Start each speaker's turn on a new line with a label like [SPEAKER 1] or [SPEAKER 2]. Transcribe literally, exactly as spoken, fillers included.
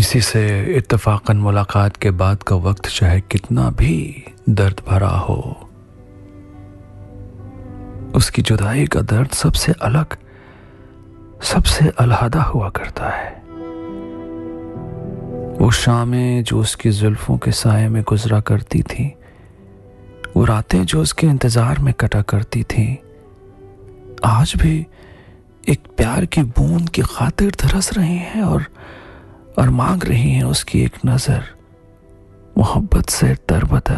[SPEAKER 1] किसी से इत्तफाकन मुलाकात के बाद का वक्त चाहे कितना भी दर्द भरा हो, उसकी जुदाई का दर्द सबसे अलग, सबसे अलहदा हुआ करता है। वो शामें जो उसकी जुल्फों के साये में गुजरा करती थी, वो रातें जो उसके इंतजार में कटा करती थी, आज भी एक प्यार की बूंद की खातिर तरस रही हैं और और मांग रही हैं उसकी एक नजर, मोहब्बत से तरबतर।